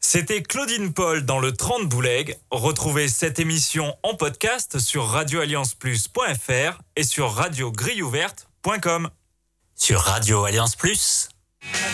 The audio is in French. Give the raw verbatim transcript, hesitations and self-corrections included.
C'était Claudine Paul dans le trente Bouleg. Retrouvez cette émission en podcast sur radio alliance plus point f r et sur radio grille ouverte point com. Sur Radio Alliance Plus.